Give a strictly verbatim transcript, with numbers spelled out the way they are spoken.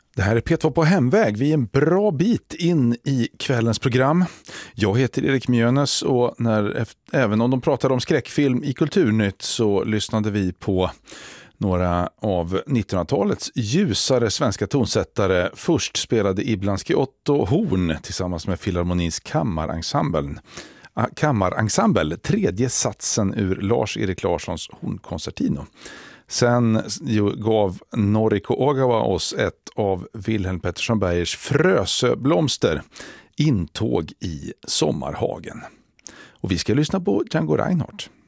Det här är P två på hemväg. Vi är en bra bit in i kvällens program. Jag heter Erik Mjönes och när, även om de pratade om skräckfilm i Kulturnytt så lyssnade vi på några av nittonhundratalets ljusare svenska tonsättare. Först spelade Iblanski Otto horn tillsammans med Filharmonins kammarensemble. Kammarensemble, tredje satsen ur Lars-Erik Larssons hornkoncertino. Sen gav Noriko Ogawa oss ett av Wilhelm Pettersson Bergers Frösöblomster, intåg i Sommarhagen. Och vi ska lyssna på Django Reinhardt.